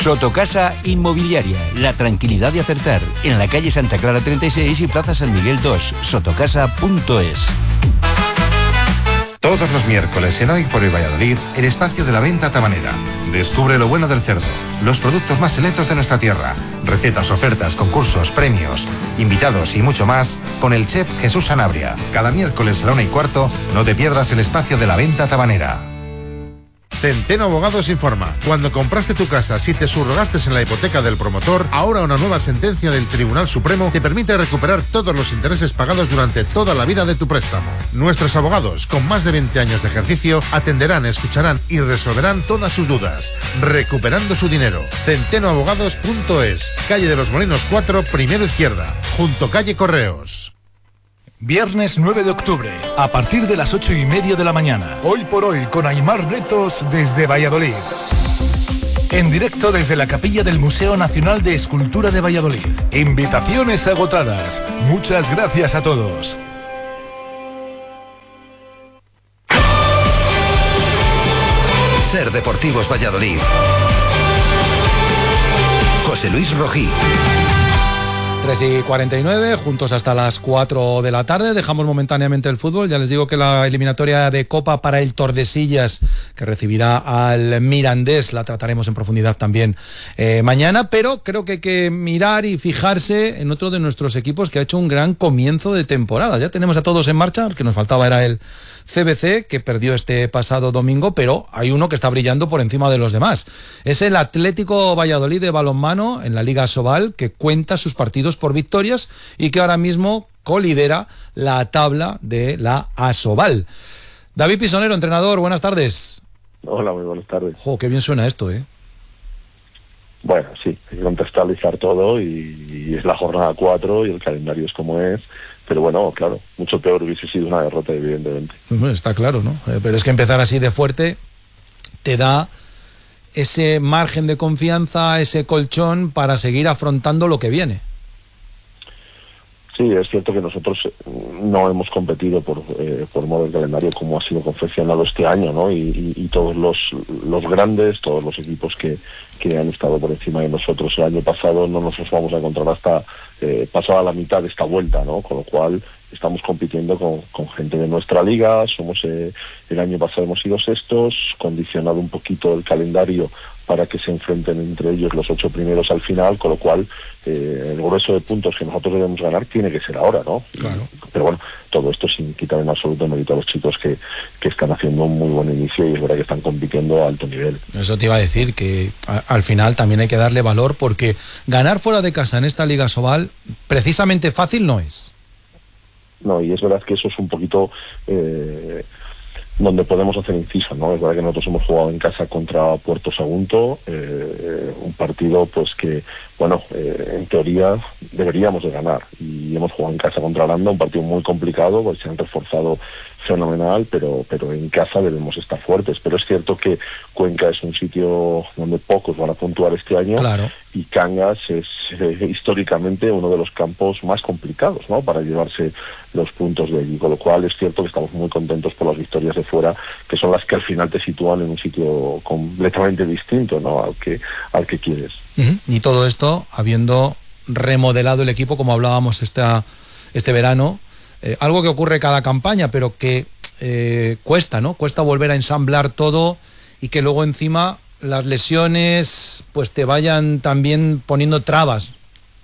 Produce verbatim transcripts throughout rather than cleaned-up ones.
Sotocasa Inmobiliaria, la tranquilidad de acertar. En la calle Santa Clara treinta y seis y Plaza San Miguel dos, sotocasa punto es. Todos los miércoles en Hoy por el Valladolid, el espacio de la venta tabanera. Descubre lo bueno del cerdo, los productos más selectos de nuestra tierra, recetas, ofertas, concursos, premios, invitados y mucho más con el chef Jesús Sanabria. Cada miércoles a la una y cuarto, no te pierdas el espacio de la venta tabanera. Centeno Abogados informa. Cuando compraste tu casa, si te subrogaste en la hipoteca del promotor, ahora una nueva sentencia del Tribunal Supremo te permite recuperar todos los intereses pagados durante toda la vida de tu préstamo. Nuestros abogados, con más de veinte años de ejercicio, atenderán, escucharán y resolverán todas sus dudas, recuperando su dinero. centeno abogados punto es, calle de los Molinos cuatro, primero izquierda, junto calle Correos. Viernes nueve de octubre, a partir de las ocho y media de la mañana. Hoy por hoy con Aimar Bretos desde Valladolid. En directo desde la capilla del Museo Nacional de Escultura de Valladolid. Invitaciones agotadas. Muchas gracias a todos. Ser Deportivos Valladolid. José Luis Rojí. tres y cuarenta y nueve, juntos hasta las cuatro de la tarde. Dejamos momentáneamente el fútbol. Ya les digo que la eliminatoria de Copa para el Tordesillas, que recibirá al Mirandés, la trataremos en profundidad también eh, mañana. Pero creo que hay que mirar y fijarse en otro de nuestros equipos que ha hecho un gran comienzo de temporada. Ya tenemos a todos en marcha. El que nos faltaba era el C B C, que perdió este pasado domingo, pero hay uno que está brillando por encima de los demás. Es el Atlético Valladolid de balonmano en la Liga Asobal, que cuenta sus partidos por victorias y que ahora mismo colidera la tabla de la Asobal. David Pisonero, entrenador, buenas tardes. Hola, muy buenas tardes. Jo, qué bien suena esto, ¿eh? Bueno, sí, hay que contextualizar todo y, y es la jornada cuatro y el calendario es como es. Pero bueno, claro, mucho peor hubiese sido una derrota, evidentemente. Bueno, está claro, ¿no? Eh, pero es que empezar así de fuerte te da ese margen de confianza, ese colchón para seguir afrontando lo que viene. Sí, es cierto que nosotros no hemos competido por eh, por modo de calendario como ha sido confeccionado este año, ¿no? Y, y, y todos los los grandes, todos los equipos que, que han estado por encima de nosotros el año pasado no nos los vamos a encontrar hasta eh, pasada la mitad de esta vuelta, ¿no? Con lo cual estamos compitiendo con, con gente de nuestra liga. Somos eh, el año pasado hemos sido sextos, condicionado un poquito el calendario para que se enfrenten entre ellos los ocho primeros al final, con lo cual eh, el grueso de puntos que nosotros debemos ganar tiene que ser ahora, ¿no? Claro. Pero bueno, todo esto sin quitar en absoluto mérito a los chicos que, que están haciendo un muy buen inicio y es verdad que están compitiendo a alto nivel. Eso te iba a decir, que a, al final también hay que darle valor, porque ganar fuera de casa en esta Liga Asobal precisamente fácil no es. No, y es verdad que eso es un poquito eh, donde podemos hacer inciso, ¿no? Es verdad que nosotros hemos jugado en casa contra Puerto Sagunto, eh, un partido pues que, bueno, eh, en teoría deberíamos de ganar, y hemos jugado en casa contra Aranda, un partido muy complicado, porque se han reforzado fenomenal, pero pero en casa debemos estar fuertes. Pero es cierto que Cuenca es un sitio donde pocos van a puntuar este año, claro. Y Cangas es eh, históricamente uno de los campos más complicados, ¿no? Para llevarse los puntos de allí, con lo cual es cierto que estamos muy contentos por las victorias de fuera, que son las que al final te sitúan en un sitio completamente distinto, ¿no? al que al que quieres. Uh-huh. Y todo esto habiendo remodelado el equipo, como hablábamos esta, este verano. Eh, algo que ocurre cada campaña, pero que eh, cuesta, ¿no? Cuesta volver a ensamblar todo y que luego encima las lesiones pues te vayan también poniendo trabas.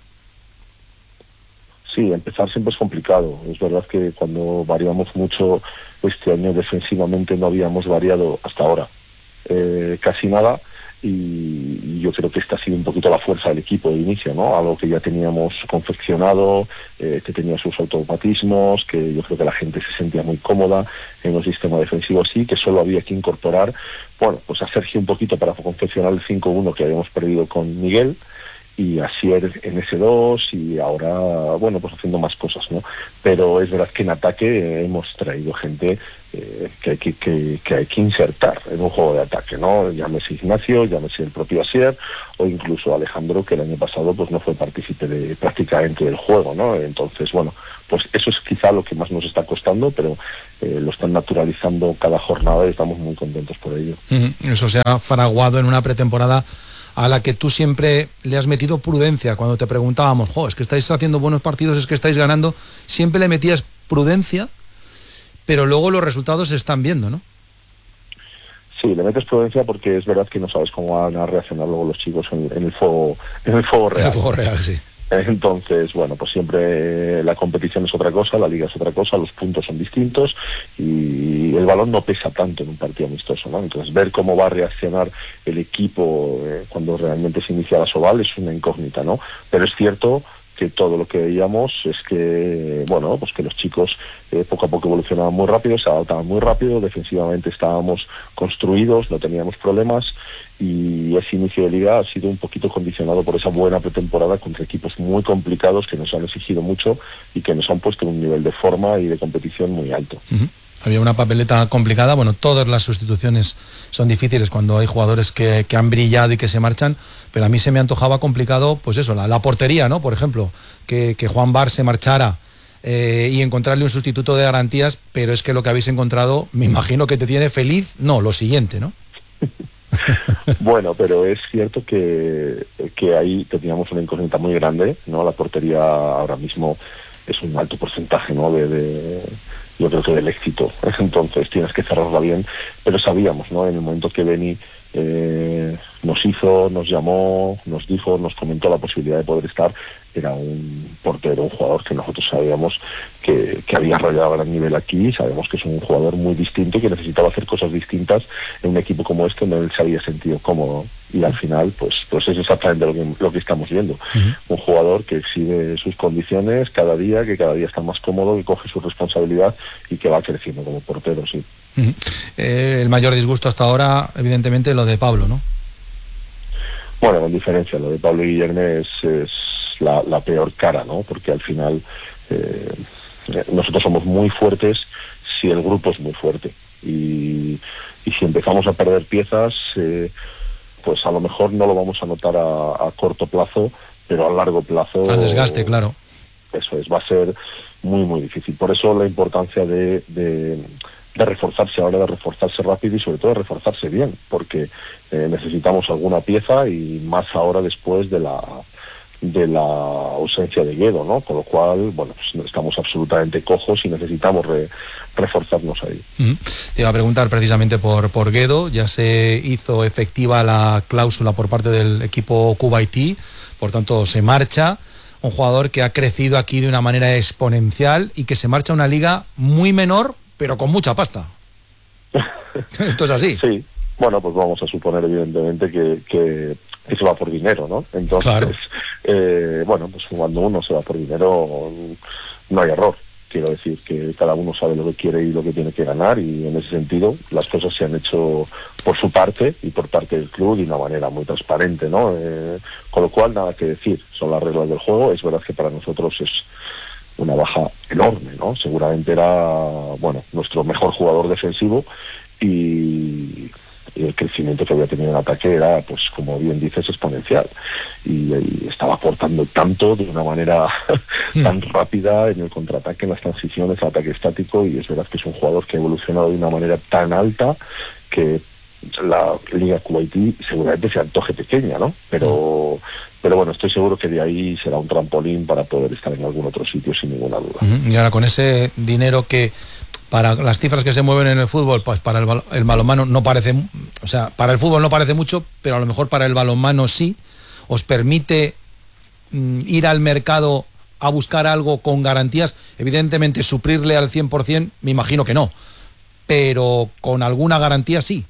Sí, empezar siempre es complicado. Es verdad que cuando variamos mucho este año defensivamente no habíamos variado hasta ahora eh, casi nada. Y yo creo que esta ha sido un poquito la fuerza del equipo de inicio, ¿no? Algo que ya teníamos confeccionado, eh, que tenía sus automatismos, que yo creo que la gente se sentía muy cómoda en el sistema defensivo, sí, que solo había que incorporar, bueno, pues a Sergio un poquito para confeccionar el cinco uno que habíamos perdido con Miguel, y Asier en ese dos, y ahora, bueno, pues haciendo más cosas, ¿no? Pero es verdad que en ataque eh, hemos traído gente eh, que, hay que, que, que hay que insertar en un juego de ataque, ¿no? Llámese Ignacio, llámese el propio Asier, o incluso Alejandro, que el año pasado pues no fue partícipe de prácticamente del juego, ¿no? Entonces, bueno, pues eso es quizá lo que más nos está costando, pero eh, lo están naturalizando cada jornada y estamos muy contentos por ello. Uh-huh. Eso se ha fraguado en una pretemporada a la que tú siempre le has metido prudencia. Cuando te preguntábamos, jo, es que estáis haciendo buenos partidos, es que estáis ganando, siempre le metías prudencia, pero luego los resultados se están viendo, ¿no? Sí, le metes prudencia porque es verdad que no sabes cómo van a reaccionar luego los chicos en, en el fuego, en el fuego real. En el fuego real, sí. Entonces, bueno, pues siempre la competición es otra cosa, la liga es otra cosa, los puntos son distintos y el balón no pesa tanto en un partido amistoso, ¿no? Entonces, ver cómo va a reaccionar el equipo eh, cuando realmente se inicia la Soval es una incógnita, ¿no? Pero es cierto que todo lo que veíamos es que, bueno, pues que los chicos eh, poco a poco evolucionaban muy rápido, se adaptaban muy rápido, defensivamente estábamos construidos, no teníamos problemas y ese inicio de liga ha sido un poquito condicionado por esa buena pretemporada contra equipos muy complicados que nos han exigido mucho y que nos han puesto en un nivel de forma y de competición muy alto. Uh-huh. Había una papeleta complicada, bueno, todas las sustituciones son difíciles cuando hay jugadores que, que han brillado y que se marchan, pero a mí se me antojaba complicado, pues eso, la, la portería, ¿no? Por ejemplo, que, que Juan Bar se marchara eh, y encontrarle un sustituto de garantías, pero es que lo que habéis encontrado, me imagino que te tiene feliz, no, lo siguiente, ¿no? Bueno, pero es cierto que, que ahí teníamos una incógnita muy grande, ¿no? La portería ahora mismo es un alto porcentaje, ¿no? De, de yo creo que del éxito, entonces tienes que cerrarla bien, pero sabíamos, ¿no? En el momento que Beni eh, nos hizo, nos llamó, nos dijo, nos comentó la posibilidad de poder estar, era un portero, un jugador que nosotros sabíamos que, que había rayado a gran nivel aquí, sabemos que es un jugador muy distinto y que necesitaba hacer cosas distintas en un equipo como este donde él se había sentido cómodo, y al final pues pues es exactamente lo que, lo que estamos viendo. Uh-huh. Un jugador que exhibe sus condiciones cada día, que cada día está más cómodo, que coge su responsabilidad y que va creciendo como portero, sí. Uh-huh. Eh, el mayor disgusto hasta ahora, evidentemente, lo de Pablo, ¿no? Bueno, con diferencia, lo de Pablo Guillerme es, es la, la peor cara, ¿no? Porque al final eh, nosotros somos muy fuertes si el grupo es muy fuerte. Y, y si empezamos a perder piezas, eh, pues a lo mejor no lo vamos a notar a, a corto plazo, pero a largo plazo... Al desgaste, claro. Eso es, va a ser muy, muy difícil. Por eso la importancia de... de de reforzarse ahora, de reforzarse rápido y sobre todo de reforzarse bien, porque eh, necesitamos alguna pieza y más ahora después de la de la ausencia de Guedo, ¿no? Con lo cual, bueno, pues estamos absolutamente cojos y necesitamos re, reforzarnos ahí. Uh-huh. Te iba a preguntar precisamente por, por Guedo, ya se hizo efectiva la cláusula por parte del equipo Kuwaití, por tanto se marcha, un jugador que ha crecido aquí de una manera exponencial y que se marcha a una liga muy menor, pero con mucha pasta. Esto es así. Sí, bueno, pues vamos a suponer evidentemente que, que, que se va por dinero, ¿no? Entonces, claro. eh, bueno, pues cuando uno se va por dinero no hay error. Quiero decir que cada uno sabe lo que quiere y lo que tiene que ganar, y en ese sentido las cosas se han hecho por su parte y por parte del club de una manera muy transparente, ¿no? Eh, con lo cual nada que decir, son las reglas del juego. Es verdad que para nosotros es una baja enorme, ¿no? Seguramente era, bueno, nuestro mejor jugador defensivo y, y el crecimiento que había tenido en ataque era, pues como bien dices, exponencial, y, y estaba aportando tanto de una manera mm. tan rápida en el contraataque, en las transiciones, el ataque estático, y es verdad que es un jugador que ha evolucionado de una manera tan alta que la Liga Kuwaití seguramente se antoje pequeña, ¿no? Pero pero bueno, estoy seguro que de ahí será un trampolín para poder estar en algún otro sitio sin ninguna duda. Uh-huh. Y ahora con ese dinero que, para las cifras que se mueven en el fútbol, pues para el, el balonmano no parece, o sea, para el fútbol no parece mucho, pero a lo mejor para el balonmano sí, os permite mm, ir al mercado a buscar algo con garantías, evidentemente suplirle al cien por ciento, me imagino que no, pero con alguna garantía sí.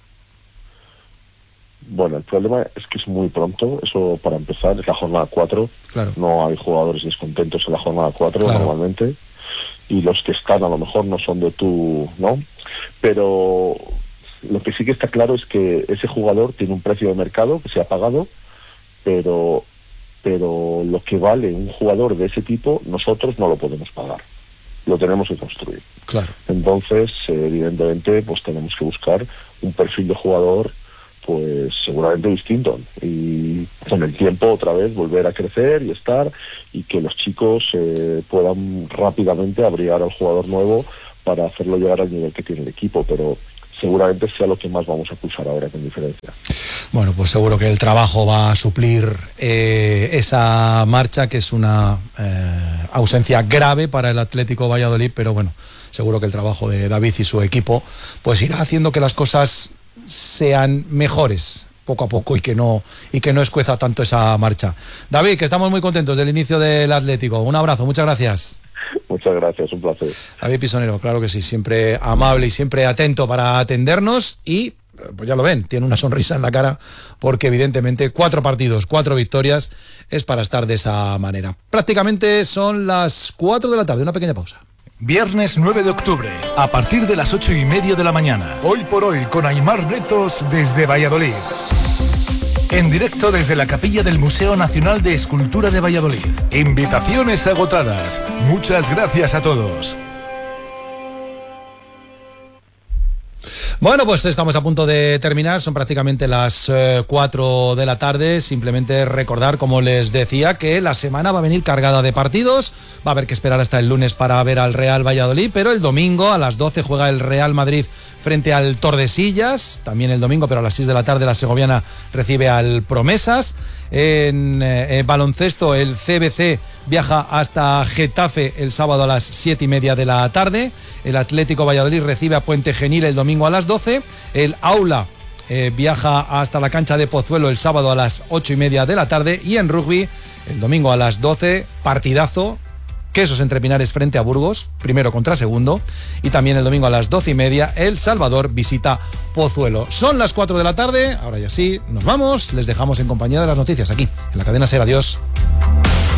Bueno, el problema es que es muy pronto, eso para empezar, es la jornada cuatro, claro. No hay jugadores descontentos en la jornada cuatro, claro. Normalmente, y los que están a lo mejor no son de tu, ¿no? Pero lo que sí que está claro es que ese jugador tiene un precio de mercado que se ha pagado, pero, pero lo que vale un jugador de ese tipo, nosotros no lo podemos pagar, lo tenemos que construir. Claro. Entonces, eh, evidentemente, pues tenemos que buscar un perfil de jugador pues seguramente distinto, y con el tiempo otra vez volver a crecer y estar, y que los chicos eh, puedan rápidamente abrigar al jugador nuevo para hacerlo llegar al nivel que tiene el equipo, pero seguramente sea lo que más vamos a pulsar ahora con diferencia. Bueno, pues seguro que el trabajo va a suplir eh, esa marcha, que es una eh, ausencia grave para el Atlético Valladolid, pero bueno, seguro que el trabajo de David y su equipo pues irá haciendo que las cosas sean mejores poco a poco y que no y que no escueza tanto esa marcha. David, que estamos muy contentos del inicio del Atlético. Un abrazo, muchas gracias. Muchas gracias, un placer. David Pisonero, claro que sí, siempre amable y siempre atento para atendernos y pues ya lo ven, tiene una sonrisa en la cara porque evidentemente cuatro partidos, cuatro victorias es para estar de esa manera. Prácticamente son las cuatro de la tarde, una pequeña pausa. Viernes nueve de octubre, a partir de las ocho y media de la mañana. Hoy por hoy con Aimar Bretos desde Valladolid. En directo desde la capilla del Museo Nacional de Escultura de Valladolid. Invitaciones agotadas. Muchas gracias a todos. Bueno, pues estamos a punto de terminar, son prácticamente las eh, cuatro de la tarde. Simplemente recordar, como les decía, que la semana va a venir cargada de partidos. Va a haber que esperar hasta el lunes para ver al Real Valladolid, pero el domingo a las doce juega el Real Madrid frente al Tordesillas. También el domingo, pero a las seis de la tarde, la segoviana recibe al Promesas. En eh, baloncesto, el C B C viaja hasta Getafe el sábado a las siete y media de la tarde. El Atlético Valladolid recibe a Puente Genil el domingo a las doce. El Aula eh, viaja hasta la cancha de Pozuelo el sábado a las ocho y media de la tarde. Y en rugby, el domingo a las doce, partidazo. Quesos entre Pinares frente a Burgos, primero contra segundo. Y también el domingo a las doce y media, El Salvador visita Pozuelo. Son las cuatro de la tarde, ahora ya sí, nos vamos. Les dejamos en compañía de las noticias aquí, en la cadena SER. Adiós.